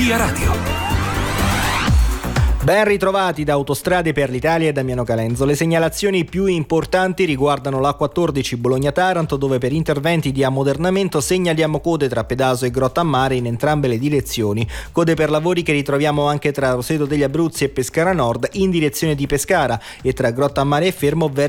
Via Radio. Ben ritrovati da Autostrade per l'Italia e Damiano Calenzo. Le segnalazioni più importanti riguardano l'A14 Bologna-Taranto, dove per interventi di ammodernamento segnaliamo code tra Pedaso e Grottammare in entrambe le direzioni. Code per lavori che ritroviamo anche tra Roseto degli Abruzzi e Pescara Nord in direzione di Pescara e tra Grottammare e Fermo verso